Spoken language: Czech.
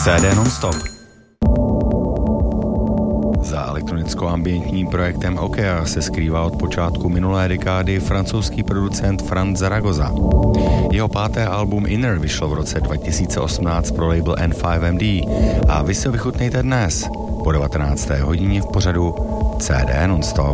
CD non-stop. Za elektronicko-ambientním projektem Okea se skrývá od počátku minulé dekády francouzský producent Franz Zaragoza. Jeho páté album Inner vyšlo v roce 2018 pro label N5MD a vy si ho vychutnejte dnes po 19. hodině v pořadu CD non-stop.